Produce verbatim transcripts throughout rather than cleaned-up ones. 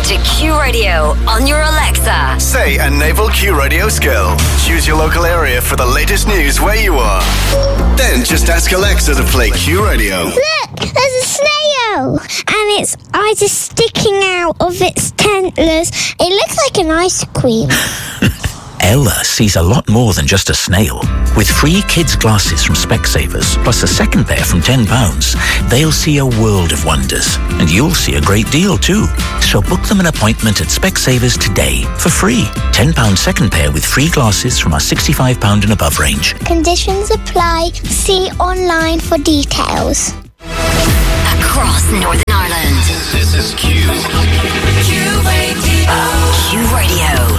to Q Radio on your Alexa. Say a Naval Q Radio skill. Choose your local area for the latest news where you are. Then just ask Alexa to play Q Radio. Look, there's a snail, and its eyes are sticking out of its antlers. It looks like an ice cream. Ella sees a lot more than just a snail. With free kids' glasses from Specsavers, plus a second pair from ten pounds, they'll see a world of wonders. And you'll see a great deal too. So book them an appointment at Specsavers today for free. ten pounds second pair with free glasses from our sixty-five pounds and above range. Conditions apply. See online for details. Across Northern Ireland. This is Q. Q Radio. Q Radio.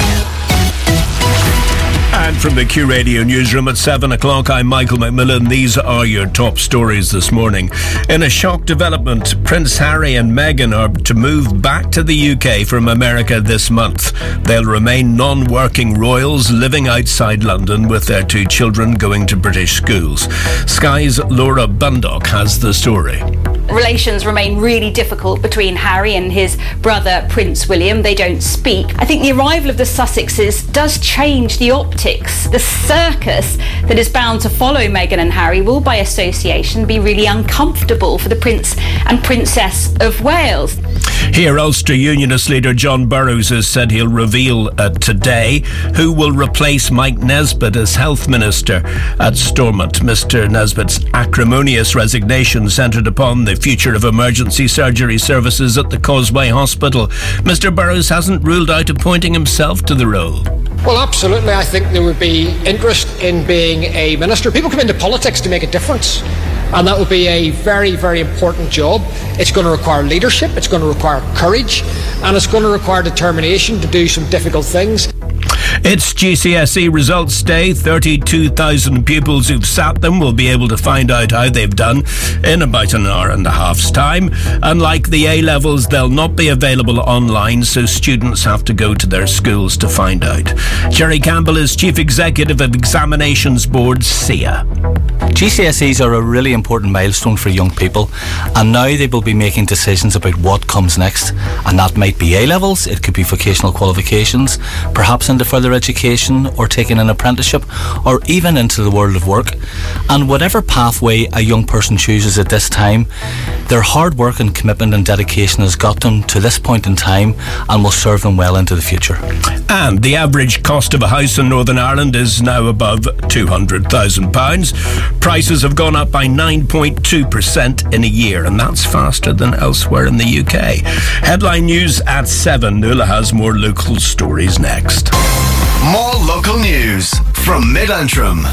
And from the Q Radio newsroom at seven o'clock, I'm Michael McMillan. These are your top stories this morning. In a shock development, Prince Harry and Meghan are to move back to the U K from America this month. They'll remain non-working royals living outside London with their two children going to British schools. Sky's Laura Bundock has the story. Relations remain really difficult between Harry and his brother Prince William. They don't speak. I think the arrival of the Sussexes does change the optics. The circus that is bound to follow Meghan and Harry will, by association, be really uncomfortable for the Prince and Princess of Wales. Here, Ulster Unionist leader John Burrows has said he'll reveal uh, today who will replace Mike Nesbitt as Health Minister at Stormont. Mister Nesbitt's acrimonious resignation centred upon the future of emergency surgery services at the Causeway Hospital. Mister Burrows hasn't ruled out appointing himself to the role. Well, absolutely. I think there would be interest in being a minister. People come into politics to make a difference, and that would be a very, very important job. It's going to require leadership, it's going to require courage, and it's going to require determination to do some difficult things. It's G C S E results day. thirty-two thousand pupils who've sat them will be able to find out how they've done in about an hour and a half's time. Unlike the A-levels, they'll not be available online, so students have to go to their schools to find out. Jerry Campbell is Chief Executive of Examinations Board, S I A. G C S Es are a really important milestone for young people, and now they will be making decisions about what comes next, and that might be A-levels, it could be vocational qualifications, perhaps into further education or taking an apprenticeship, or even into the world of work. And whatever pathway a young person chooses at this time, their hard work and commitment and dedication has got them to this point in time and will serve them well into the future. And the average cost of a house in Northern Ireland is now above two hundred thousand pounds. Prices have gone up by nine point two percent in a year, and that's faster than elsewhere in the U K. Headline news at seven. Nuala has more local stories next. More local news from Mid-Antrim.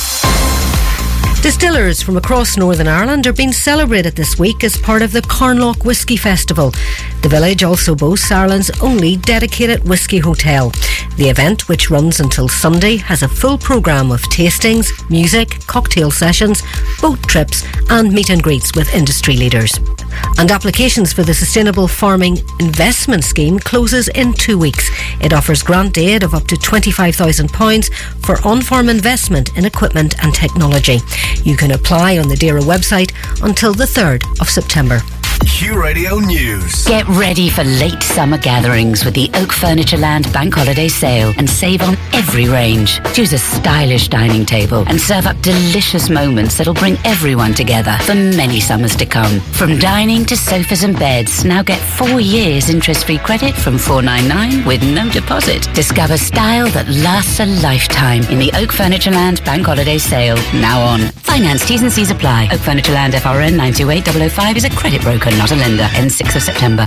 Distillers from across Northern Ireland are being celebrated this week as part of the Carnlough Whisky Festival. The village also boasts Ireland's only dedicated whisky hotel. The event, which runs until Sunday, has a full programme of tastings, music, cocktail sessions, boat trips and meet and greets with industry leaders. And applications for the Sustainable Farming Investment Scheme closes in two weeks. It offers grant aid of up to twenty-five thousand pounds for on-farm investment in equipment and technology. You can apply on the D A R A website until the third of September. Q Radio News. Get ready for late summer gatherings with the Oak Furniture Land Bank Holiday Sale and save on every range. Choose a stylish dining table and serve up delicious moments that'll bring everyone together for many summers to come. From dining to sofas and beds, now get four years interest-free credit from four ninety-nine with no deposit. Discover style that lasts a lifetime in the Oak Furniture Land Bank Holiday Sale, now on. Finance T's and C's apply. Oak Furniture Land F R N nine two eight zero zero five is a credit broker, not a lender. Ends sixth of September.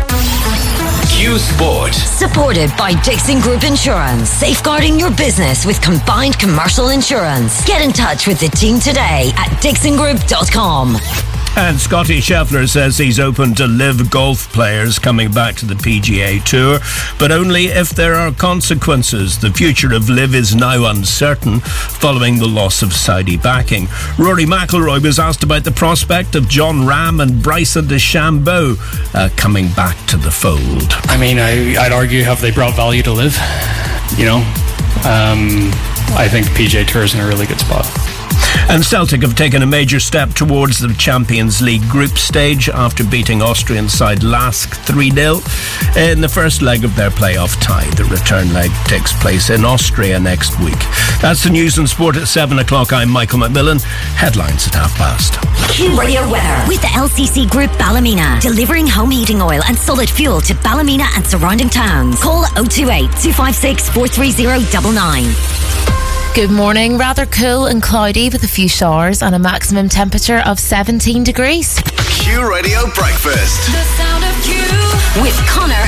Q Sport. Supported by Dixon Group Insurance. Safeguarding your business with combined commercial insurance. Get in touch with the team today at dixon group dot com. And Scotty Scheffler says he's open to live golf players coming back to the P G A Tour, but only if there are consequences. The future of live is now uncertain following the loss of Saudi backing. Rory McIlroy was asked about the prospect of John Ram and Bryson DeChambeau uh, coming back to the fold. I mean, I, I'd argue, have they brought value to live? You know, um, I think the P G A Tour is in a really good spot. And Celtic have taken a major step towards the Champions League group stage after beating Austrian side Lask three nil in the first leg of their playoff tie. The return leg takes place in Austria next week. That's the news and sport at seven o'clock. I'm Michael McMillan. Headlines at half past. Q Radio weather with the L C C Group Ballymena, delivering home heating oil and solid fuel to Ballymena and surrounding towns. Call oh two eight, two five six, four three zero nine nine. Good morning. Rather cool and cloudy with a few showers and a maximum temperature of seventeen degrees. Q Radio Breakfast. The sound of Q with Connor